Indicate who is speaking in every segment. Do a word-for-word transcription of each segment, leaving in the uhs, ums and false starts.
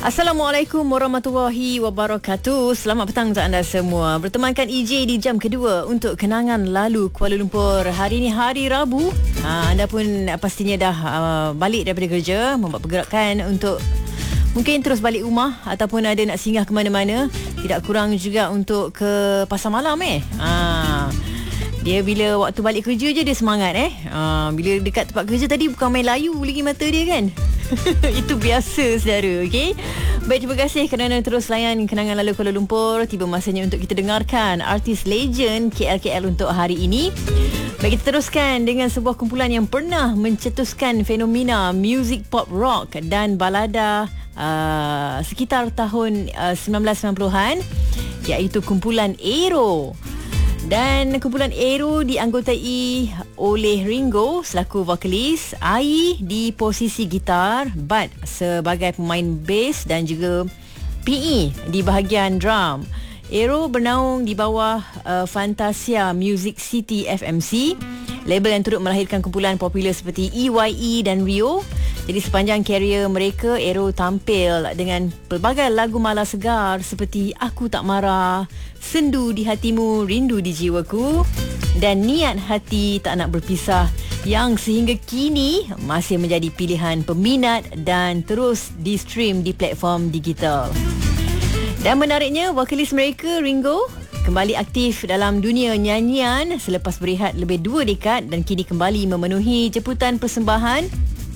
Speaker 1: Assalamualaikum warahmatullahi wabarakatuh. Selamat petang untuk anda semua. Bertemankan E J di jam kedua untuk kenangan lalu Kuala Lumpur. Hari ini hari Rabu. Ha, anda pun pastinya dah uh, balik daripada kerja, membuat pergerakan untuk mungkin terus balik rumah ataupun ada nak singgah ke mana-mana. Tidak kurang juga untuk ke pasar malam eh. Ha, dia bila waktu balik kerja je dia semangat eh. Ha, bila dekat tempat kerja tadi bukan main layu lagi mata dia kan. Itu biasa saudara, okey. Baik, terima kasih kerana terus layan kenangan lalu Kuala Lumpur. Tiba masanya untuk kita dengarkan artis legend K L K L untuk hari ini. Baik, kita teruskan dengan sebuah kumpulan yang pernah mencetuskan fenomena muzik pop rock dan balada uh, sekitar tahun uh, sembilan belas sembilan puluhan, iaitu kumpulan Aero. Dan kumpulan Aero dianggotai oleh Ringo selaku vokalis, Ai di posisi gitar, Bud sebagai pemain bass dan juga P E di bahagian drum. Aero bernaung di bawah uh, Fantasia Music City F M C, label yang turut melahirkan kumpulan popular seperti E Y E dan Rio. Jadi sepanjang karier mereka, Aero tampil dengan pelbagai lagu mala segar seperti Aku Tak Marah, Sendu di Hatimu, Rindu di Jiwaku dan Niat Hati Tak Nak Berpisah, yang sehingga kini masih menjadi pilihan peminat dan terus di-stream di platform digital. Dan menariknya, vokalis mereka Ringo kembali aktif dalam dunia nyanyian selepas berehat lebih dua dekad dan kini kembali memenuhi jemputan persembahan,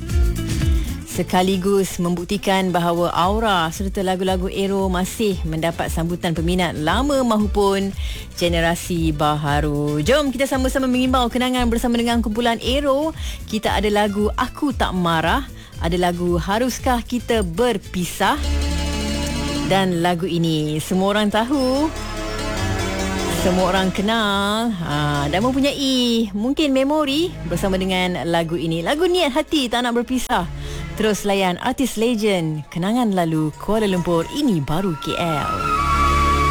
Speaker 1: sekaligus membuktikan bahawa aura serta lagu-lagu Aero masih mendapat sambutan peminat lama mahupun generasi baharu. Jom kita sama-sama mengimbau kenangan bersama dengan kumpulan Aero. Kita ada lagu Aku Tak Marah, ada lagu Haruskah Kita Berpisah, dan lagu ini semua orang tahu, semua orang kenal, ha, dan mempunyai mungkin memori bersama dengan lagu ini. Lagu Niat Hati Tak Nak Berpisah. Terus layan artis legend kenangan lalu Kuala Lumpur, ini baru K L.